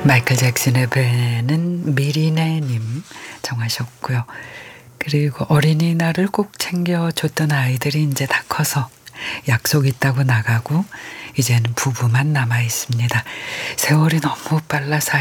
마이클 잭슨의 배는 미리네님 정하셨고요. 그리고 어린이날을 꼭 챙겨줬던 아이들이 이제 다 커서 약속 있다고 나가고 이제는 부부만 남아 있습니다. 세월이 너무 빨라서